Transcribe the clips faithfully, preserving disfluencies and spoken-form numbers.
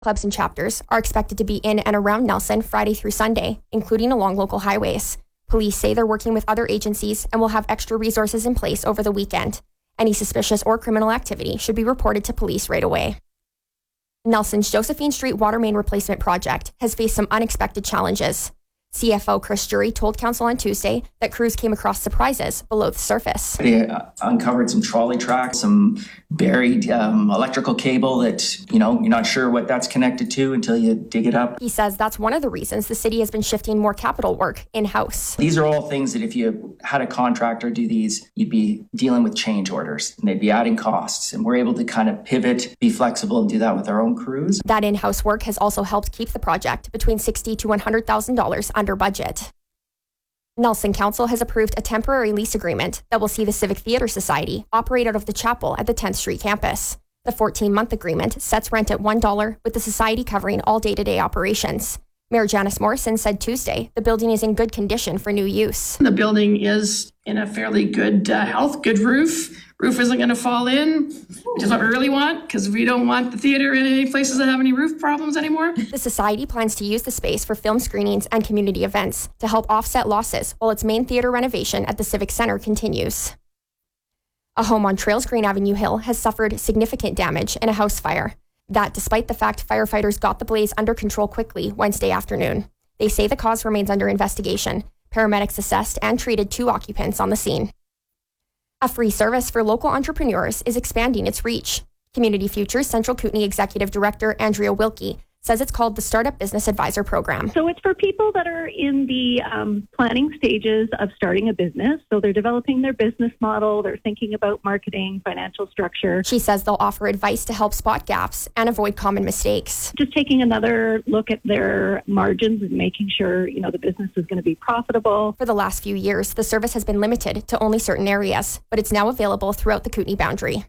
Clubs and chapters are expected to be in and around Nelson Friday through Sunday, including along local highways. Police say they're working with other agencies and will have extra resources in place over the weekend. Any suspicious or criminal activity should be reported to police right away. Nelson's Josephine Street water main replacement project has faced some unexpected challenges. C F O Chris Jury told council on Tuesday that crews came across surprises below the surface. They uh, uncovered some trolley tracks, some buried um, electrical cable that, you know, you're not sure what that's connected to until you dig it up. He says that's one of the reasons the city has been shifting more capital work in-house. These are all things that if you had a contractor do these, you'd be dealing with change orders and they'd be adding costs. And we're able to kind of pivot, be flexible, and do that with our own crews. That in-house work has also helped keep the project between sixty thousand to one hundred thousand dollars under budget. Nelson Council has approved a temporary lease agreement that will see the Civic Theatre Society operate out of the chapel at the tenth Street campus. The fourteen-month agreement sets rent at one dollar, with the society covering all day-to-day operations. Mayor Janice Morrison said Tuesday the building is in good condition for new use. The building is in a fairly good uh, health, good roof. Roof isn't going to fall in, which is what we really want, because we don't want the theater in any places that have any roof problems anymore. The society plans to use the space for film screenings and community events to help offset losses while its main theater renovation at the Civic Center continues. A home on Trails Green Avenue Hill has suffered significant damage in a house fire. That despite the fact firefighters got the blaze under control quickly Wednesday afternoon. They say the cause remains under investigation. Paramedics assessed and treated two occupants on the scene. A free service for local entrepreneurs is expanding its reach. Community Futures Central Kootenay Executive Director Andrea Wilkie says it's called the Startup Business Advisor Program. So it's for people that are in the um, planning stages of starting a business. So they're developing their business model, they're thinking about marketing, financial structure. She says they'll offer advice to help spot gaps and avoid common mistakes. Just taking another look at their margins and making sure, you know, the business is going to be profitable. For the last few years, the service has been limited to only certain areas, but it's now available throughout the Kootenay boundary.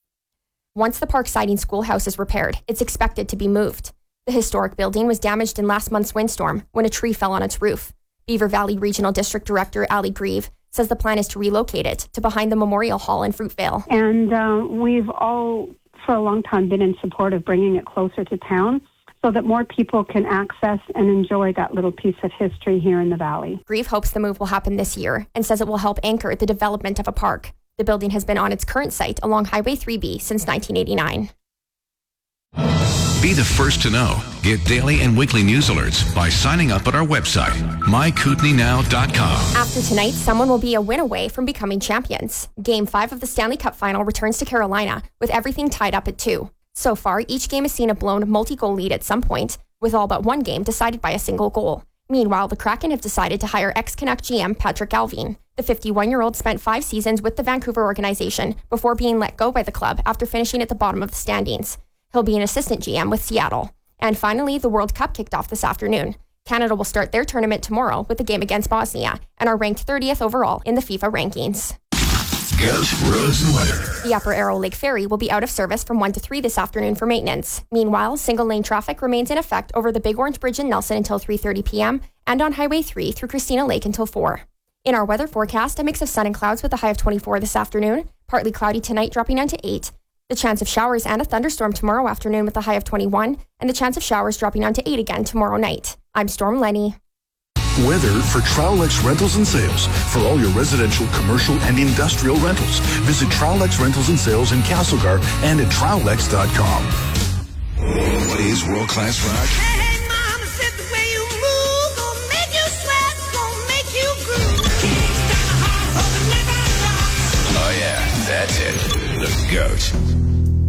Once the park siding schoolhouse is repaired, it's expected to be moved. The historic building was damaged in last month's windstorm when a tree fell on its roof. Beaver Valley Regional District Director Ali Grieve says the plan is to relocate it to behind the Memorial Hall in Fruitvale. And uh, we've all, for a long time, been in support of bringing it closer to town so that more people can access and enjoy that little piece of history here in the valley. Grieve hopes the move will happen this year and says it will help anchor the development of a park. The building has been on its current site along Highway three B since nineteen eighty-nine. Be the first to know. Get daily and weekly news alerts by signing up at our website, my kootenay now dot com. After tonight, someone will be a win away from becoming champions. Game five of the Stanley Cup Final returns to Carolina, with everything tied up at two. So far, each game has seen a blown multi-goal lead at some point, with all but one game decided by a single goal. Meanwhile, the Kraken have decided to hire ex-Canuck G M Patrick Alvin. The fifty-one-year-old spent five seasons with the Vancouver organization before being let go by the club after finishing at the bottom of the standings. He'll be an assistant G M with Seattle. And finally, the World Cup kicked off this afternoon. Canada will start their tournament tomorrow with a game against Bosnia and are ranked thirtieth overall in the FIFA rankings. Goat, roads, and weather. The Upper Arrow Lake Ferry will be out of service from one to three this afternoon for maintenance. Meanwhile, single-lane traffic remains in effect over the Big Orange Bridge in Nelson until three thirty p.m. and on Highway three through Christina Lake until four. In our weather forecast, a mix of sun and clouds with a high of twenty-four this afternoon, partly cloudy tonight dropping down to eight. The chance of showers and a thunderstorm tomorrow afternoon with a high of twenty-one, and the chance of showers dropping down to eight again tomorrow night. I'm Storm Lenny. Weather for Trowlex Rentals and Sales. For all your residential, commercial, and industrial rentals, visit Trowlex Rentals and Sales in Castlegar and at trowlex dot com. What is world-class rock? Hey, hey, mama said the way you move gon' make you sweat, gon' make you groove. Kingston, heart of the never rock. Oh yeah, that's it. The GOAT.